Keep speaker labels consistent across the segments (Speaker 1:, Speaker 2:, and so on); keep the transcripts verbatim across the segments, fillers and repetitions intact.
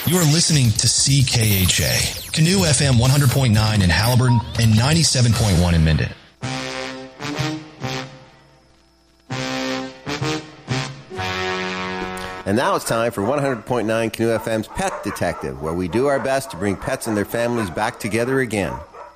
Speaker 1: You are listening to C K H A, Canoe F M one hundred point nine in Haliburton and ninety-seven point one in Minden.
Speaker 2: And now it's time for one hundred point nine Canoe F M's Pet Detective, where we do our best to bring pets and their families back together again.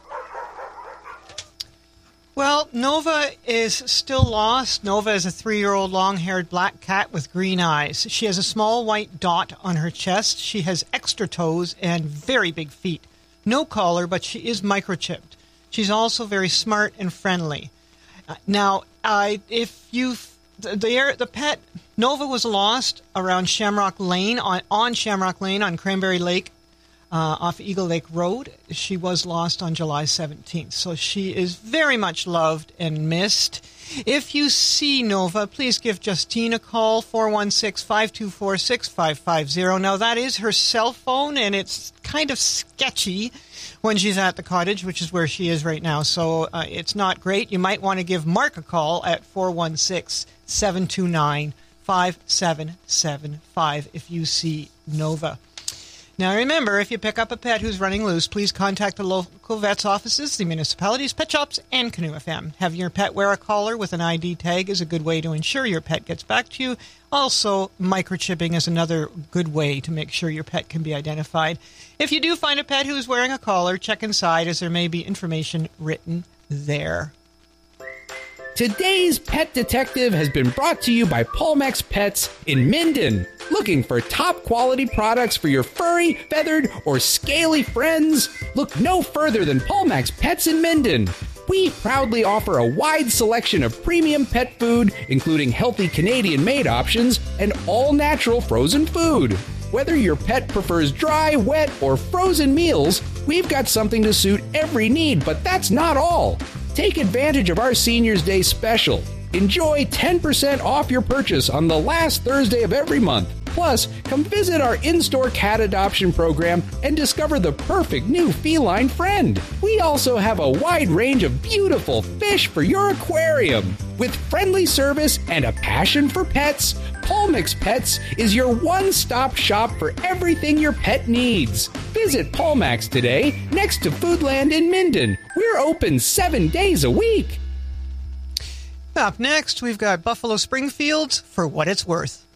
Speaker 3: Well, Nova is still lost. Nova is a three-year-old long-haired black cat with green eyes. She has a small white dot on her chest. She has extra toes and very big feet. No collar, but she is microchipped. She's also very smart and friendly. Uh, now, uh, if you the, the the pet Nova was lost around Shamrock Lane on on Shamrock Lane on Cranberry Lake. Uh, off Eagle Lake Road. She was lost on July seventeenth, so she is very much loved and missed. If you see Nova, please give Justine a call, four one six, five two four, six five five zero. Now, that is her cell phone, and it's kind of sketchy when she's at the cottage, which is where she is right now, so uh, it's not great. You might want to give Mark a call at four one six, seven two nine, five seven seven five if you see Nova. Now, remember, if you pick up a pet who's running loose, please contact the local vet's offices, the municipalities, pet shops, and Canoe F M. Having your pet wear a collar with an I D tag is a good way to ensure your pet gets back to you. Also, microchipping is another good way to make sure your pet can be identified. If you do find a pet who's wearing a collar, check inside, as there may be information written there.
Speaker 4: Today's Pet Detective has been brought to you by Palmex Pets in Minden. Looking for top-quality products for your furry, feathered, or scaly friends? Look no further than Palmex Pets in Minden. We proudly offer a wide selection of premium pet food, including healthy Canadian-made options and all-natural frozen food. Whether your pet prefers dry, wet, or frozen meals, we've got something to suit every need, but that's not all. Take advantage of our Seniors Day special. Enjoy ten percent off your purchase on the last Thursday of every month. Plus, come visit our in-store cat adoption program and discover the perfect new feline friend. We also have a wide range of beautiful fish for your aquarium. With friendly service and a passion for pets, Palmex Pets is your one-stop shop for everything your pet needs. Visit Palmex today, next to Foodland in Minden. We're open seven days a week.
Speaker 3: Up next, we've got Buffalo Springfield, For What It's Worth.